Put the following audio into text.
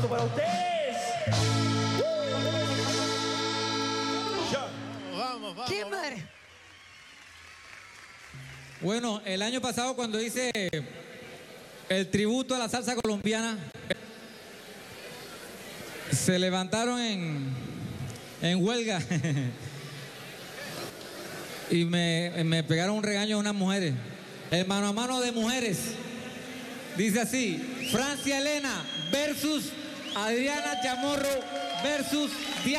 aplauso para ustedes. Vamos. Kimber. Bueno, el año pasado cuando hice el tributo a la salsa colombiana, se levantaron en huelga y me pegaron un regaño a unas mujeres. El mano a mano de mujeres. Dice así: Francia Elena versus Adriana Chamorro versus Diana.